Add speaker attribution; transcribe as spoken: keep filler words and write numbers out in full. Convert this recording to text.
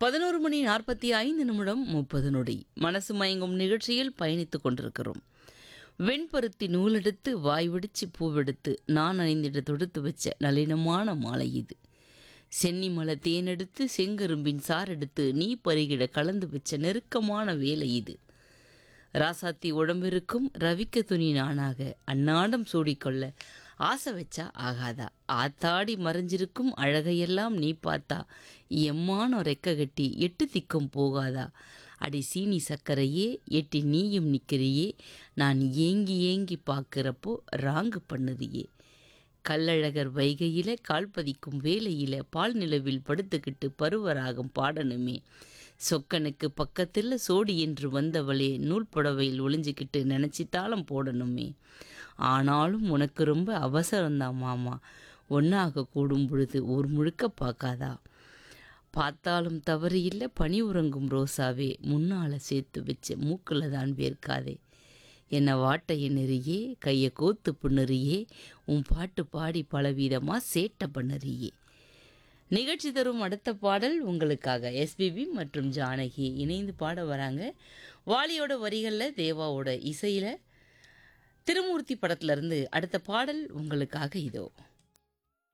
Speaker 1: பதினொரு மணி நாற்பத்தி ஐந்து நிமிடம் முப்பது நொடி. மனசு மயங்கும் நிகழ்ச்சியில் பயணித்துக் கொண்டிருக்கிறோம். வெண்பருத்தி நூலெடுத்து வாய் வெடிச்சு பூவெடுத்து நான் அணிந்திட தொடுத்து வச்ச நளினமான மாலை இது. சென்னி மலை தேனெடுத்து செங்கரும்பின் சாரெடுத்து நீ பருகிட கலந்து வச்ச நெருக்கமான வேலை இது. ராசாத்தி உடம்பிருக்கும் ரவிக்க துணி நானாக அன்னாடம் சூடிக்கொள்ள ஆசை வச்சா ஆகாதா? ஆத்தாடி மறைஞ்சிருக்கும் அழகையெல்லாம் நீ பார்த்தா எம்மானோ ரெக்க கட்டி எட்டு திக்கும் போகாதா? அடி சீனி சக்கரையே எட்டி நீயும் நிற்கிறியே, நான் ஏங்கி ஏங்கி பார்க்குறப்போ ராங்கு பண்ணுதியே. கல்லழகர் வைகையில கால் பதிக்கும் வேலையில பால் நிலவில் படுத்துக்கிட்டு பருவராகம் பாடணுமே. சொக்கனுக்கு பக்கத்தில் சோடி என்று வந்தவளே நூல் புடவையில் ஒளிஞ்சிக்கிட்டு நினச்சி தாளம் போடணுமே. ஆனாலும் உனக்கு ரொம்ப அவசரம்தான் மாமா, ஒன்றாக கூடும் பொழுது ஊர் முழுக்க பார்க்காதா? பார்த்தாலும் தவறு இல்லை பனி உறங்கும் ரோசாவே, முன்னால் சேர்த்து வச்ச மூக்கில் தான் வேர்க்காதே. என்னை வாட்டைய நெறியே கையை கோத்து புண்ணறியே, உன் பாட்டு பாடி பலவீதமாக சேட்டை பண்ணறியே. நிகழ்ச்சி தரும் அடுத்த பாடல் உங்களுக்காக எஸ்பிபி மற்றும் ஜானகி இணைந்து பாட வராங்க. வாலியோட வரிகளில் தேவாவோட இசையில் திருமூர்த்தி படத்துலேருந்து அடுத்த பாடல் உங்களுக்காக இதோ.